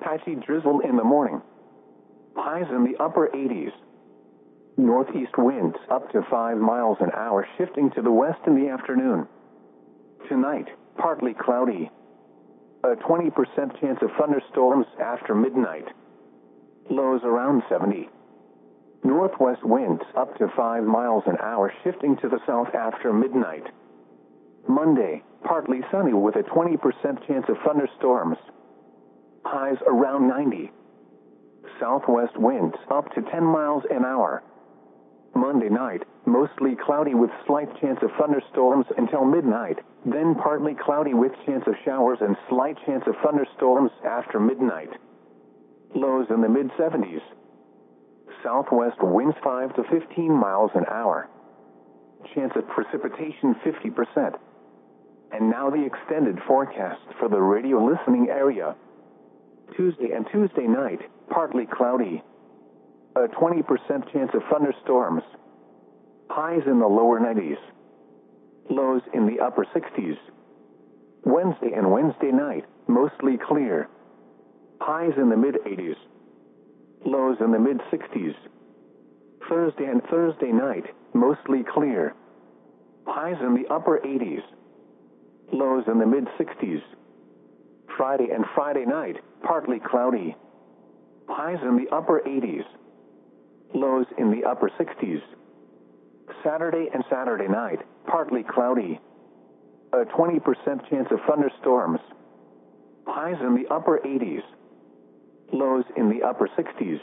Patchy drizzle in the morning. Highs in the upper 80s. Northeast winds up to 5 miles an hour, shifting to the west in the afternoon. Tonight, partly cloudy. A 20% chance of thunderstorms after midnight. Lows around 70. Northwest winds up to 5 miles an hour, shifting to the south after midnight. Monday, partly sunny with a 20% chance of thunderstorms. Highs around 90. Southwest winds up to 10 miles an hour. Monday night, mostly cloudy with slight chance of thunderstorms until midnight, then partly cloudy with chance of showers and slight chance of thunderstorms after midnight. Lows in the mid-70s. Southwest winds 5 to 15 miles an hour. Chance of precipitation 50%. And now the extended forecast for the radio listening area. Tuesday and Tuesday night, partly cloudy. A 20% chance of thunderstorms. Highs in the lower 90s. Lows in the upper 60s. Wednesday and Wednesday night, mostly clear. Highs in the mid-80s. Lows in the mid-60s. Thursday and Thursday night, mostly clear. Highs in the upper 80s. Lows in the mid-60s. Friday and Friday night, partly cloudy. Highs in the upper 80s. Lows in the upper 60s. Saturday and Saturday night, partly cloudy. A 20% chance of thunderstorms. Highs in the upper 80s. Lows in the upper 60s.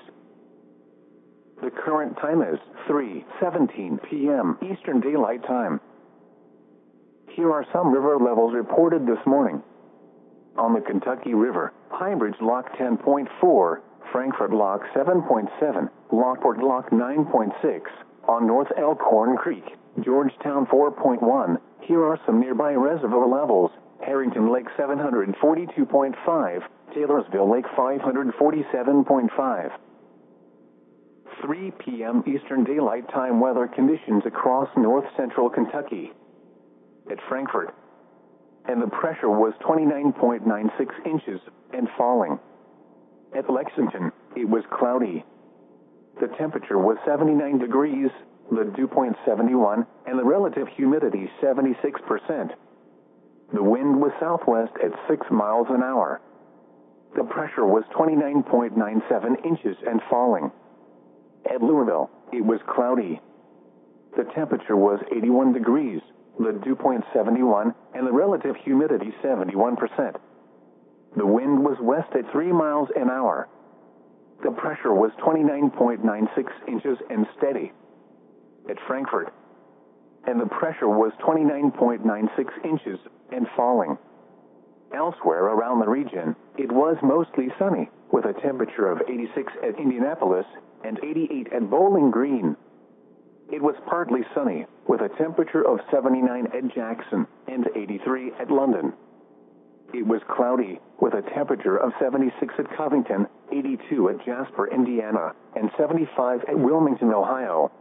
The current time is 3:17 p.m. Eastern Daylight Time. Here are some river levels reported this morning. On the Kentucky River, Highbridge Lock 10.4, Frankfort Lock 7.7, Lockport Lock 9.6, on North Elkhorn Creek, Georgetown 4.1. Here are some nearby reservoir levels: Harrington Lake 742.5, Taylorsville Lake 547.5. 3 p.m. Eastern Daylight Time weather conditions across north-central Kentucky. At Frankfort, and the pressure was 29.96 inches and falling. At Lexington, it was cloudy. The temperature was 79 degrees, the dew point 71, and the relative humidity 76%. The wind was southwest at 6 miles an hour. The pressure was 29.97 inches and falling. At Louisville, it was cloudy. The temperature was 81 degrees, the dew point 71, and the relative humidity 71%. The wind was west at 3 miles an hour. The pressure was 29.96 inches and steady. At Frankfort, and the pressure was 29.96 inches and falling. Elsewhere around the region, it was mostly sunny, with a temperature of 86 at Indianapolis and 88 at Bowling Green. It was partly sunny, with a temperature of 79 at Jackson and 83 at London. It was cloudy, with a temperature of 76 at Covington, 82 at Jasper, Indiana, and 75 at Wilmington, Ohio.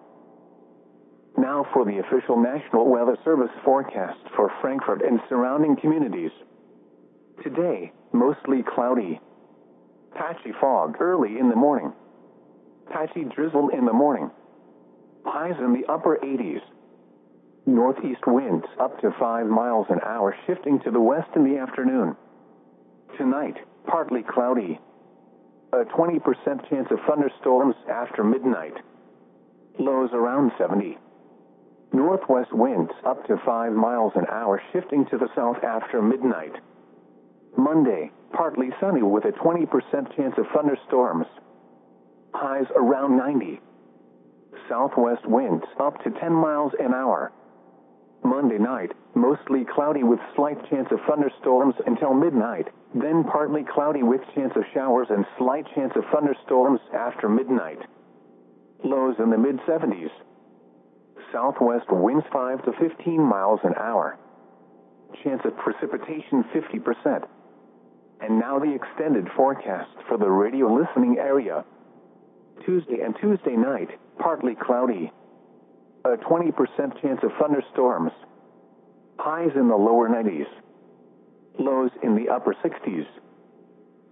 Now for the official National Weather Service forecast for Frankfort and surrounding communities. Today, mostly cloudy. Patchy fog early in the morning. Patchy drizzle in the morning. Highs in the upper 80s. Northeast winds up to 5 miles an hour, shifting to the west in the afternoon. Tonight, partly cloudy. A 20% chance of thunderstorms after midnight. Lows around 70. Northwest winds up to 5 miles an hour, shifting to the south after midnight. Monday, partly sunny with a 20% chance of thunderstorms. Highs around 90. Southwest winds up to 10 miles an hour. Monday night, mostly cloudy with slight chance of thunderstorms until midnight, then partly cloudy with chance of showers and slight chance of thunderstorms after midnight. Lows in the mid-70s. Southwest winds 5 to 15 miles an hour. Chance of precipitation 50%. And now the extended forecast for the radio listening area. Tuesday and Tuesday night, partly cloudy. A 20% chance of thunderstorms. Highs in the lower 90s. Lows in the upper 60s.